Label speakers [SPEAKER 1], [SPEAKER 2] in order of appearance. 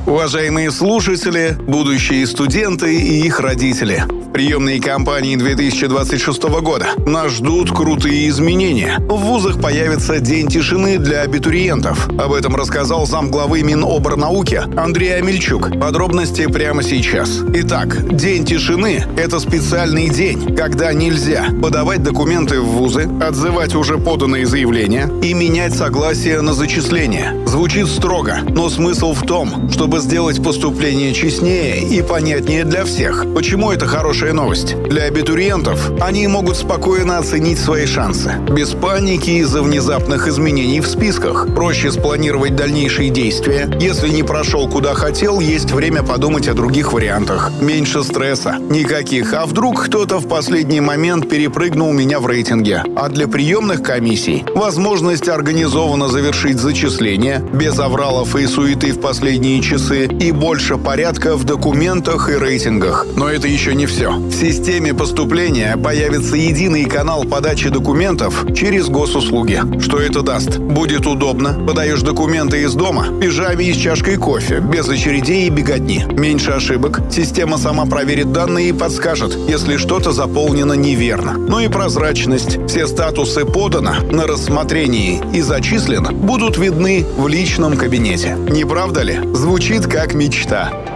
[SPEAKER 1] Уважаемые слушатели, будущие студенты и их родители. В приемной кампании 2026 года нас ждут крутые изменения. В вузах появится День тишины для абитуриентов. Об этом рассказал замглавы Миноборнауки Андрей Амельчук. Подробности прямо сейчас. Итак, День тишины – это специальный день, когда нельзя подавать документы в вузы, отзывать уже поданные заявления и менять согласие на зачисление. Звучит строго, но смысл в том, чтобы сделать поступление честнее и понятнее для всех. Почему это хорошая новость? Для абитуриентов они могут спокойно оценить свои шансы. Без паники из-за внезапных изменений в списках. Проще спланировать дальнейшие действия. Если не прошел куда хотел, есть время подумать о других вариантах. Меньше стресса. Никаких. А вдруг кто-то в последний момент перепрыгнул меня в рейтинге? А для приемных комиссий возможность организованно завершить зачисление без авралов и суеты в последние часы и больше порядка в документах и рейтингах. Но это еще не все. В системе поступления появится единый канал подачи документов через госуслуги. Что это даст? Будет удобно. Подаешь документы из дома, в пижаме и с чашкой кофе, без очередей и беготни. Меньше ошибок. Система сама проверит данные и подскажет, если что-то заполнено неверно. Ну и прозрачность. Все статусы подано на рассмотрении и зачислено будут видны в личном кабинете. Не правда ли? Звучит как мечта.